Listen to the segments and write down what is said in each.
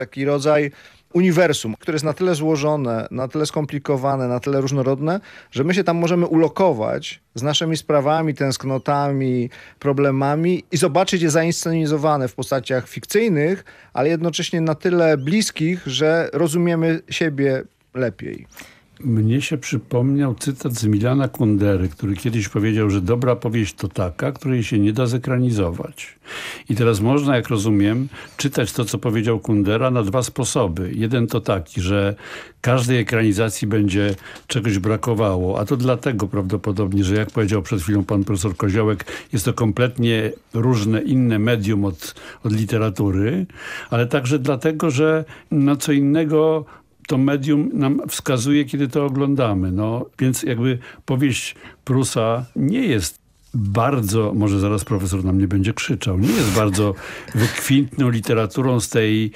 taki rodzaj uniwersum, które jest na tyle złożone, na tyle skomplikowane, na tyle różnorodne, że my się tam możemy ulokować z naszymi sprawami, tęsknotami, problemami i zobaczyć je zainscenizowane w postaciach fikcyjnych, ale jednocześnie na tyle bliskich, że rozumiemy siebie lepiej. Mnie się przypomniał cytat z Milana Kundery, który kiedyś powiedział, że dobra powieść to taka, której się nie da zekranizować. I teraz można, jak rozumiem, czytać to, co powiedział Kundera na dwa sposoby. Jeden to taki, że każdej ekranizacji będzie czegoś brakowało, a to dlatego prawdopodobnie, że jak powiedział przed chwilą pan profesor Koziołek, jest to kompletnie różne, inne medium od literatury, ale także dlatego, że na co innego to medium nam wskazuje, kiedy to oglądamy. No, więc jakby powieść Prusa nie jest bardzo, może zaraz profesor na mnie będzie krzyczał, nie jest bardzo wykwintną literaturą z tej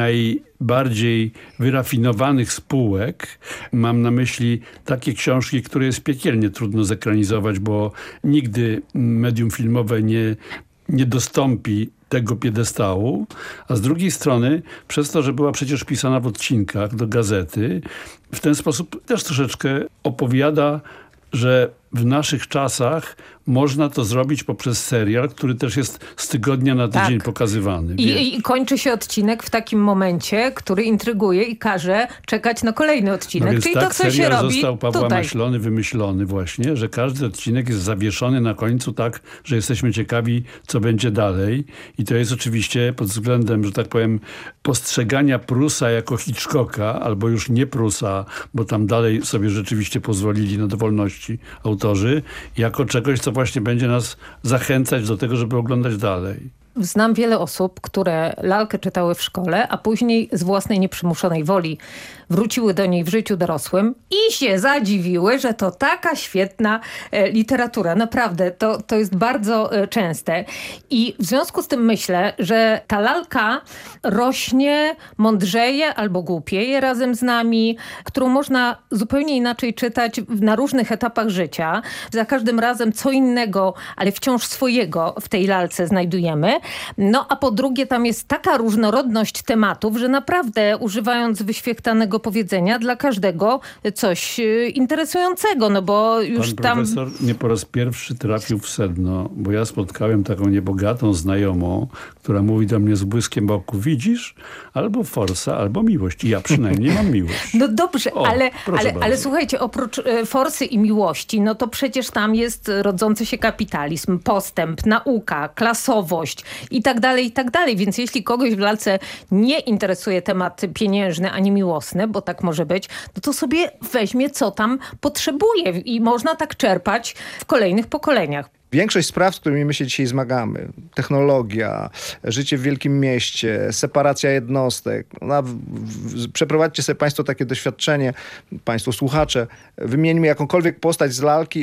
najbardziej wyrafinowanych spółek. Mam na myśli takie książki, które jest piekielnie trudno zekranizować, bo nigdy medium filmowe nie dostąpi tego piedestału, a z drugiej strony przez to, że była przecież pisana w odcinkach do gazety, w ten sposób też troszeczkę opowiada, że w naszych czasach można to zrobić poprzez serial, który też jest z tygodnia na tydzień pokazywany. I kończy się odcinek w takim momencie, który intryguje i każe czekać na kolejny odcinek. No więc czyli tak, to, co się robi został Pawła tutaj. Maślony wymyślony właśnie, że każdy odcinek jest zawieszony na końcu tak, że jesteśmy ciekawi, co będzie dalej. I to jest oczywiście pod względem, że tak powiem, postrzegania Prusa jako Hitchcocka, albo już nie Prusa, bo tam dalej sobie rzeczywiście pozwolili na dowolności autorzy, jako czegoś, co właśnie będzie nas zachęcać do tego, żeby oglądać dalej. Znam wiele osób, które lalkę czytały w szkole, a później z własnej nieprzymuszonej woli wróciły do niej w życiu dorosłym i się zadziwiły, że to taka świetna literatura. Naprawdę, to jest bardzo częste. I w związku z tym myślę, że ta lalka rośnie, mądrzeje albo głupieje razem z nami, którą można zupełnie inaczej czytać na różnych etapach życia. Za każdym razem co innego, ale wciąż swojego w tej lalce znajdujemy. No a po drugie tam jest taka różnorodność tematów, że naprawdę używając wyświechtanego powiedzenia dla każdego coś interesującego, no bo już Pan profesor nie po raz pierwszy trafił w sedno, bo ja spotkałem taką niebogatą znajomą, która mówi do mnie z błyskiem w oku, widzisz? Albo forsa, albo miłość. I ja przynajmniej mam miłość. No dobrze, O, ale słuchajcie, oprócz forsy i miłości, no to przecież tam jest rodzący się kapitalizm, postęp, nauka, klasowość i tak dalej, i tak dalej. Więc jeśli kogoś w lalce nie interesuje temat pieniężny ani miłosny, bo tak może być, no to sobie weźmie, co tam potrzebuje i można tak czerpać w kolejnych pokoleniach. Większość spraw, z którymi my się dzisiaj zmagamy, technologia, życie w wielkim mieście, separacja jednostek, przeprowadźcie sobie państwo takie doświadczenie, państwo słuchacze, wymieńmy jakąkolwiek postać z lalki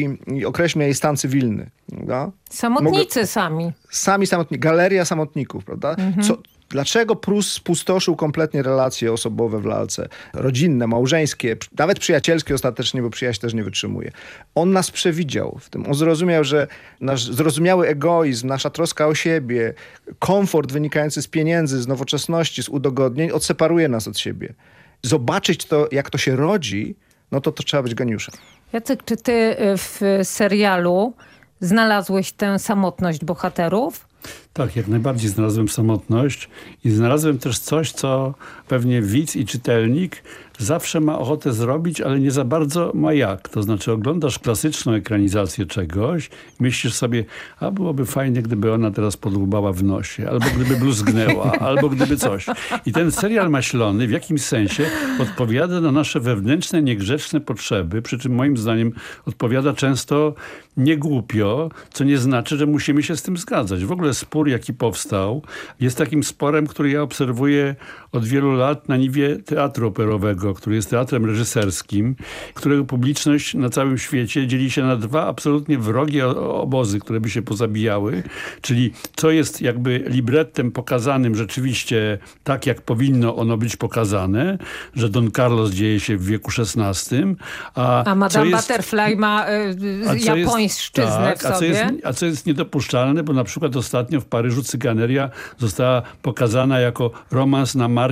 i określmy jej stan cywilny. Prawda? Samotnicy sami. Sami samotnicy, galeria samotników, prawda? Dlaczego Prus spustoszył kompletnie relacje osobowe w lalce? Rodzinne, małżeńskie, nawet przyjacielskie ostatecznie, bo przyjaźń też nie wytrzymuje. On nas przewidział w tym. On zrozumiał, że nasz zrozumiały egoizm, nasza troska o siebie, komfort wynikający z pieniędzy, z nowoczesności, z udogodnień odseparuje nas od siebie. Zobaczyć to, jak to się rodzi, no to trzeba być geniuszem. Jacek, czy ty w serialu znalazłeś tę samotność bohaterów? Tak, jak najbardziej znalazłem samotność i znalazłem też coś, co pewnie widz i czytelnik zawsze ma ochotę zrobić, ale nie za bardzo ma jak. To znaczy oglądasz klasyczną ekranizację czegoś i myślisz sobie, a byłoby fajnie, gdyby ona teraz podłubała w nosie, albo gdyby bluzgnęła, albo gdyby coś. I ten serial Maślony w jakimś sensie odpowiada na nasze wewnętrzne, niegrzeczne potrzeby, przy czym moim zdaniem odpowiada często niegłupio, co nie znaczy, że musimy się z tym zgadzać. W ogóle spór, jaki powstał, jest takim sporem, który ja obserwuję od wielu lat na niwie teatru operowego, który jest teatrem reżyserskim, którego publiczność na całym świecie dzieli się na dwa absolutnie wrogie obozy, które by się pozabijały. Czyli co jest jakby librettem pokazanym rzeczywiście tak, jak powinno ono być pokazane, że Don Carlos dzieje się w wieku XVI, a Madame Butterfly ma japońszczyznę w sobie. A co jest niedopuszczalne, bo na przykład ostatnio w Paryżu Cyganeria została pokazana jako romans na Marsie